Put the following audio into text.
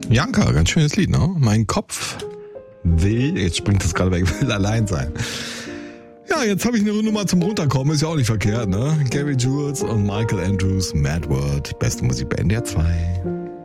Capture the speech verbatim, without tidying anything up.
Janka, ganz schönes Lied, ne? Mein Kopf will, jetzt springt das gerade weg, will allein sein. Ja, jetzt habe ich eine Nummer zum Runterkommen, ist ja auch nicht verkehrt, ne? Gary Jules und Michael Andrews, Mad World, beste Musik bei N D R zwei.